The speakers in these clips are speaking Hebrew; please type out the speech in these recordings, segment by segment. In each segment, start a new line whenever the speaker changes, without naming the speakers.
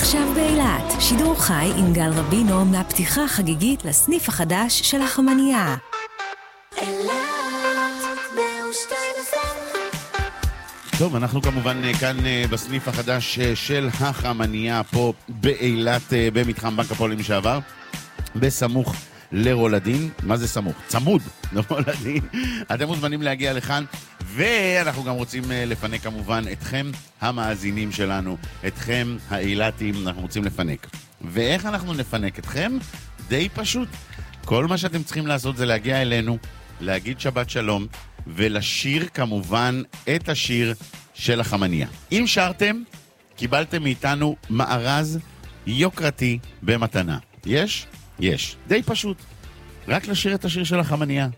עכשיו באילת, שידור חי עם גל רבינו מהפתיחה החגיגית לסניף החדש של החמניה.
טוב, אנחנו כמובן כאן בסניף החדש של החמניה פה באילת, במתחם בנק הפועלים לשעבר, בסמוך לרולדין. מה זה סמוך? צמוד לרולדין. אתם מוזמנים להגיע לכאן, ואנחנו גם רוצים לפנק כמובן אתכם המאזינים שלנו, אתכם האילתים, אנחנו רוצים לפנק. ואיך אנחנו נפנק אתכם? די פשוט. כל מה שאתם צריכים לעשות זה להגיע אלינו, להגיד שבת שלום, ולשיר כמובן את השיר של החמניה. אם שרתם, קיבלתם מאיתנו מארז יוקרתי במתנה. יש? יש. די פשוט. רק לשיר את השיר של החמניה.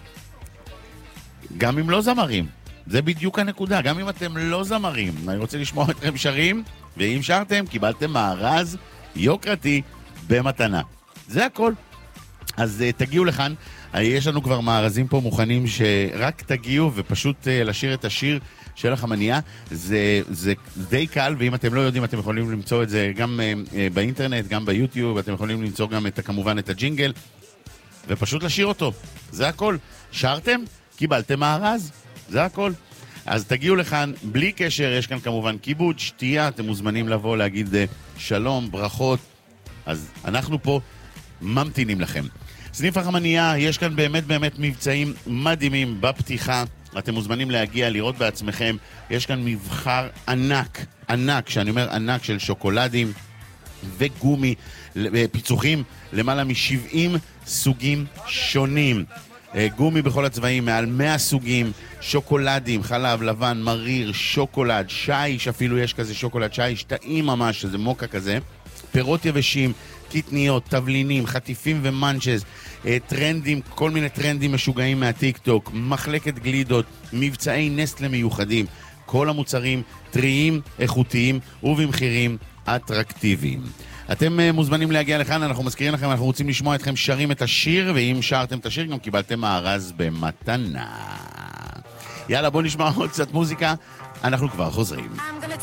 גם אם לא זמרים. זה בדיוק הנקודה. גם אם אתם לא זמרים. אני רוצה לשמוע אתכם שרים, ואם שרתם, קיבלתם מארז יוקרתי במתנה. זה הכל. אז תגיעו לכאן. יש לנו כבר מארזים פה מוכנים שרק תגיעו ופשוט לשיר את השיר של החמניה. זה די קל, ואם אתם לא יודעים, אתם יכולים למצוא את זה גם באינטרנט, גם ביוטיוב, אתם יכולים למצוא גם כמובן את הג'ינגל, ופשוט לשיר אותו. זה הכל. שרתם, קיבלתם מארז. זה הכל. אז תגיעו לכאן, בלי קשר, יש כאן כמובן כיבוד, שתייה, אתם מוזמנים לבוא להגיד שלום, ברכות. אז אנחנו פה ממתינים לכם. סניף החמניה, יש כאן באמת מבצעים מדהימים בפתיחה. אתם מוזמנים להגיע, לראות בעצמכם. יש כאן מבחר ענק, שאני אומר ענק, של שוקולדים וגומי, פיצוחים, למעלה מ-70 סוגים שונים. גומי בכל הצבעים, מעל 100 סוגים, שוקולדים, חלב, לבן, מריר, שוקולד, שיש, אפילו יש כזה שוקולד שיש, טעים ממש, שזה מוקה כזה, פירות יבשים, קטניות, תבלינים, חטיפים ומנצ'ז, טרנדים, כל מיני טרנדים משוגעים מהטיק טוק, מחלקת גלידות, מבצעי נסטלה מיוחדים, כל המוצרים טריים, איכותיים ובמחירים אטרקטיביים. אתם מוזמנים להגיע לכאן, אנחנו מזכירים לכם, אנחנו רוצים לשמוע אתכם שרים את השיר, ואם שרתם את השיר גם קיבלתם מארז במתנה. יאללה, בוא נשמע עוד קצת מוזיקה, אנחנו כבר חוזרים.